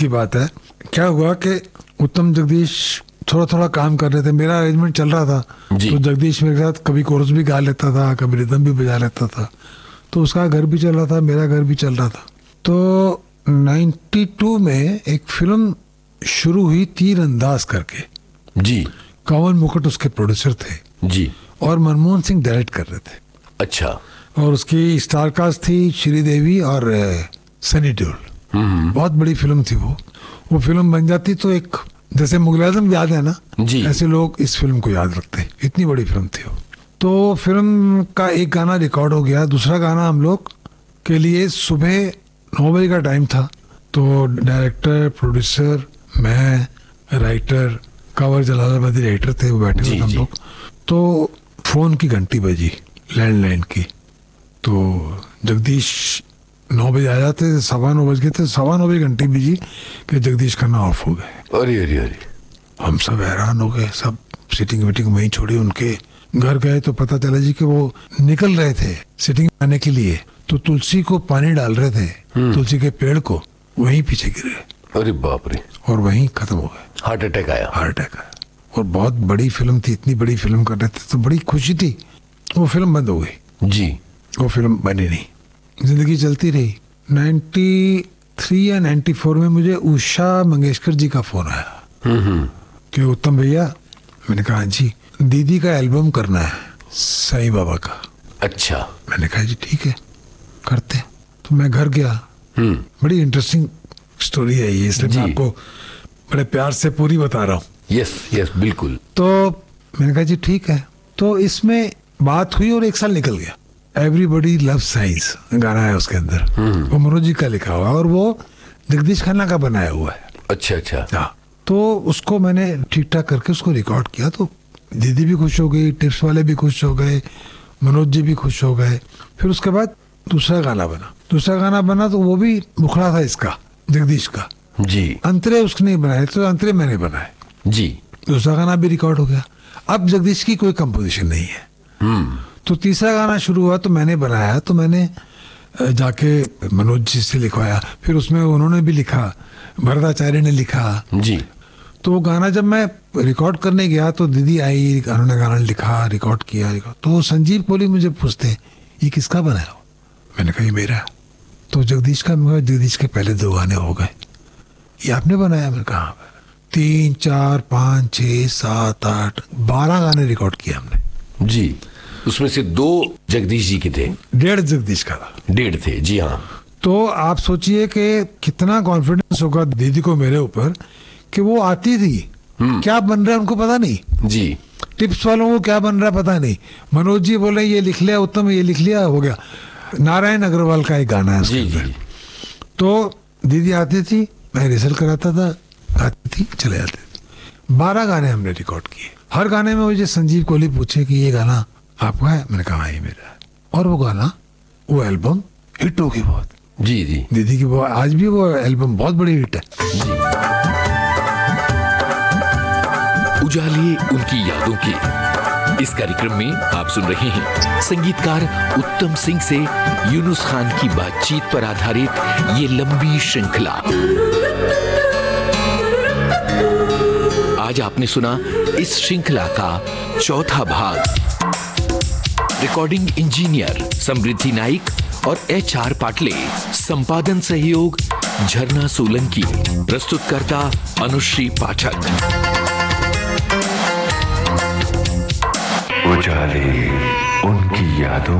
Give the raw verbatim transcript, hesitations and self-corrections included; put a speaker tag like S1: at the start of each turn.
S1: की बात है। क्या हुआ कि उत्तम जगदीश थोड़ा थोड़ा काम कर रहे थे, मेरा अरेंजमेंट चल रहा था, तो जगदीश मेरे साथ कभी कोरस भी गा लेता था, कभी रिदम भी बजा लेता था, तो उसका घर भी चल रहा था, मेरा घर भी चल रहा था। तो बानवे में एक फिल्म शुरू हुई तीरंदाज करके
S2: जी।
S1: कंवल मुकुट उसके प्रोड्यूसर थे
S2: जी,
S1: और मनमोहन सिंह डायरेक्ट कर रहे थे।
S2: अच्छा।
S1: और उसकी स्टार कास्ट थी श्रीदेवी और सनी देओल। बहुत बड़ी फिल्म थी वो। वो फिल्म बन जाती तो एक, जैसे मुगल आजम याद है ना
S2: जी,
S1: ऐसे लोग इस फिल्म को याद रखते, इतनी बड़ी फिल्म थी वो। तो फिल्म का एक गाना रिकॉर्ड हो गया, दूसरा गाना हम लोग के लिए सुबह नौ बजे का टाइम था। तो डायरेक्टर, प्रोड्यूसर, मैं, राइटर, कंवर जलालाबादी राइटर थे, वो बैठे हुए हम लोग। तो फोन की घंटी बजी, लैंडलाइन की। तो जगदीश नौ बजे आ जाते थे, सवा नौ बज गए थे, सवा नौ बजे घंटी बजी कि जगदीश खन्ना ऑफ हो गए।
S2: अरे अरे अरे,
S1: हम सब हैरान हो गए, सब सिटिंग वीटिंग वहीं छोड़ी, उनके घर गए तो पता चला जी कि वो निकल रहे थे सिटिंग आने के लिए, तो तुलसी को पानी डाल रहे थे, तुलसी के पेड़ को, वहीं पीछे गिरे।
S2: अरे बाप रे,
S1: और वहीं खत्म हो गए।
S2: हार्ट अटैक आया।
S1: हार्ट अटैक आया। और बहुत बड़ी फिल्म थी, इतनी बड़ी फिल्म कर रहे थे तो बड़ी खुशी थी। वो फिल्म बंद हो गई जी, वो फिल्म बनी नहीं, जिंदगी चलती रही। तिरानवे या चौरानवे में मुझे उषा मंगेशकर जी का फोन आया कि उत्तम भैया, मैंने कहा जी, दीदी का एल्बम करना है साईं बाबा का।
S2: अच्छा।
S1: मैंने कहा जी ठीक है करते। तो मैं घर गया। बड़ी इंटरेस्टिंग स्टोरी है ये, इसलिए मैं आपको बड़े प्यार से पूरी बता रहा हूँ।
S2: यस यस बिल्कुल।
S1: तो मैंने कहा जी ठीक है। तो इसमें बात हुई और एक साल निकल गया। एवरीबॉडी लव साइंस गाना है उसके अंदर, वो मनोज जी का लिखा हुआ और वो जगदीश खन्ना का बनाया हुआ है।
S2: अच्छा अच्छा।
S1: हाँ, तो उसको मैंने ठीक ठाक करके उसको रिकॉर्ड किया। तो दीदी भी खुश हो गई, टिप्स वाले भी खुश हो गए, मनोज जी भी खुश हो गए। फिर उसके बाद दूसरा गाना बना। दूसरा गाना बना तो वो भी मुखड़ा था इसका, जगदीश का
S2: जी।
S1: अंतरे उसने बनाए, तो अंतरे मैंने बनाए
S2: जी।
S1: दूसरा गाना भी रिकॉर्ड हो गया। अब जगदीश की कोई कंपोजिशन नहीं है। तो तीसरा गाना शुरू हुआ तो मैंने बनाया। तो मैंने जाके मनोज जी से लिखवाया, फिर उसमें उन्होंने भी लिखा, भरताचार्य ने लिखा
S2: जी।
S1: तो वो गाना जब मैं रिकॉर्ड करने गया तो दीदी आई, उन्होंने गाना लिखा, रिकॉर्ड किया, रिकॉर्ड। तो संजीव कोहली मुझे पूछते, ये किसका बनाया? मैंने कहा ये मेरा। तो जगदीश का, मैं जगदीश के पहले दो गाने हो गए, ये आपने बनाया? मैंने कहा तीन चार पाँच छः सात आठ बारह गाने रिकॉर्ड किए हमने
S2: जी। उसमें से दो जगदीश जी के थे,
S1: डेढ़ जगदीश का था।
S2: डेढ़ थे जी हाँ।
S1: तो आप सोचिए कि कितना कॉन्फिडेंस होगा दीदी को मेरे ऊपर कि वो आती थी, क्या बन रहा है उनको पता नहीं
S2: जी,
S1: टिप्स वालों को क्या बन रहा है पता नहीं। मनोज जी बोले ये लिख लिया, उत्तम ये लिख लिया, हो गया। नारायण अग्रवाल का एक गाना है
S2: जी जी।
S1: तो दीदी आती थी, मैं रिहर्सल कराता था, आती थी, चले जाते थे। बारह गाने हमने रिकॉर्ड किए। हर गाने में मुझे संजीव कोहली पूछे कि ये गाना आपका है? मैंने कहा ये मेरा है। और वो गाना, वो एल्बम हिट होगी बहुत।
S2: जी जी।
S1: दीदी की वो आज भी वो एल्बम बहुत बड़ी हिट है
S2: जी। उजालिए उनकी यादों की, इस कार्यक्रम में आप सुन रहे हैं संगीतकार उत्तम सिंह से यूनुस खान की बातचीत पर आधारित ये लंबी श्रृंखला। आज आपने सुना इस श्रृंखला का चौथा भाग। रिकॉर्डिंग इंजीनियर समृद्धि नाइक और एच आर पाटले, संपादन सहयोग झरना सोलंकी, प्रस्तुतकर्ता अनुश्री पाठक।
S3: उजाले उनकी यादों